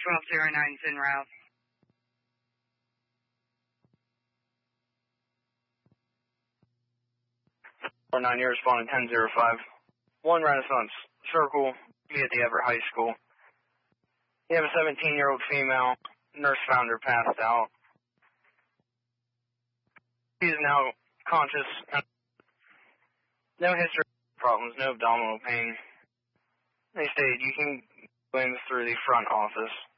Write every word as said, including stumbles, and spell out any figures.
twelve zero nine is en route. four nine, you're responding ten zero five. one Renaissance Circle, be at the Everett High School. You have a seventeen-year-old female. Nurse found her passed out. She is now conscious. No history of problems, no abdominal pain. They stated you can go in through the front office.